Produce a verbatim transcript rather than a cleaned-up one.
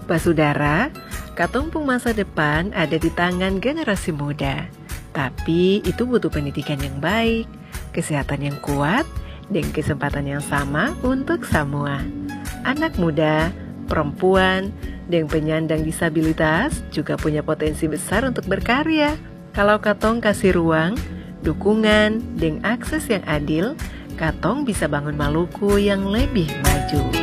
Basudara, katumpung masa depan ada di tangan generasi muda. Tapi itu butuh pendidikan yang baik, kesehatan yang kuat, dan kesempatan yang sama untuk semua. Anak muda, perempuan, dan penyandang disabilitas juga punya potensi besar untuk berkarya. Kalau Katong kasih ruang, dukungan, dan akses yang adil, Katong bisa bangun Maluku yang lebih maju.